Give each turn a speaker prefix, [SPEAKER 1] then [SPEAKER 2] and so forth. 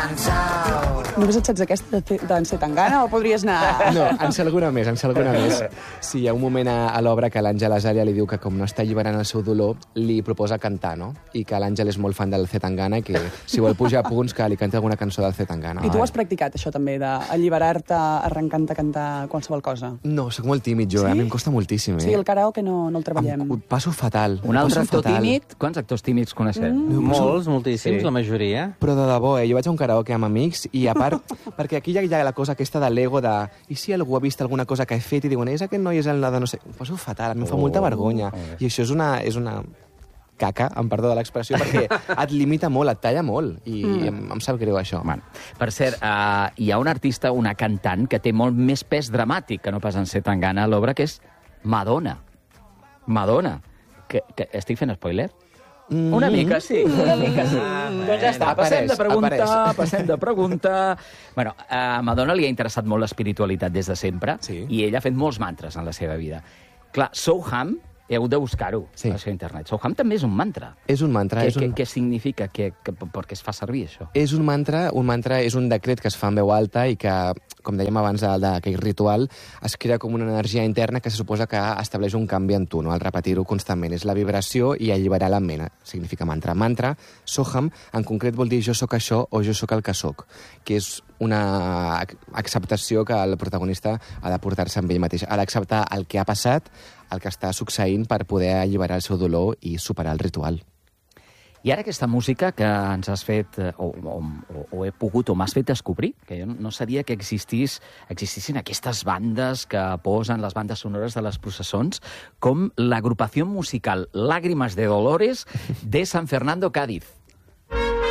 [SPEAKER 1] Només et saps aquesta d'en Zetangana o podries anar...
[SPEAKER 2] No, en sé alguna més. Sí, hi ha un moment a l'obra que l'Àngel Azària li diu que com no està alliberant el seu dolor, li proposa cantar, no? I que l'Àngel és molt fan del Zetangana i que si vol pujar punts que li canti alguna cançó del Zetangana.
[SPEAKER 1] I tu has practicat això també, d'alliberar-te arrencant a cantar qualsevol cosa?
[SPEAKER 2] No, sóc molt tímid jo, a mi em costa moltíssim.
[SPEAKER 1] Sí, el karaoke no el treballem.
[SPEAKER 2] Ho passo fatal.
[SPEAKER 3] Un altre actor tímid? Quants actors tímids coneixem?
[SPEAKER 4] Molts, moltíssims, la majoria.
[SPEAKER 2] Però de debò, jo vaig a un karaoke amb amics i a part, perquè aquí hi ha la cosa aquesta de l'ego de... I si algú ha vist alguna cosa que he fet i diuen és aquest noi és el de no sé... Ho passo fatal, a mi em fa molta vergonya. I això és una caca, amb perdó de l'expressió, perquè et limita molt, et talla molt. I em sap greu, això.
[SPEAKER 3] Man. Per cert, hi ha una artista, una cantant, que té molt més pes dramàtic que no pas en Zetangana a l'obra, que és Madonna. Madonna. Que estic fent spoiler? Una mica sí. Doncs ja està, passem de pregunta. Bueno, a Madonna li ha interessat molt l'espiritualitat des de sempre, i ella ha fet molts mantres en la seva vida. Clar, Soham, heu de buscar-ho a la seva internet. Soham també és un mantra.
[SPEAKER 2] És un mantra.
[SPEAKER 3] Què significa? Per què es fa servir, això?
[SPEAKER 2] És un mantra és un decret que es fa en veu alta i que, com dèiem abans d'aquell ritual, es crea com una energia interna que se suposa que estableix un canvi en tu, no? Al repetir-ho constantment. És la vibració i alliberar la ment, significa mantra. Mantra, Soham, en concret vol dir jo sóc això o jo sóc el que sóc, que és una acceptació que el protagonista ha de portar-se amb ell mateix. Ha d'acceptar el que ha passat, el que està succeint per poder alliberar el seu dolor i superar el ritual.
[SPEAKER 3] I ara aquesta música que ens has fet, o he pogut, o m'has fet descobrir, que jo no sabia que existissin aquestes bandes que posen les bandes sonores de les processons, com l'agrupació musical Lágrimas de Dolores de San Fernando, Cádiz.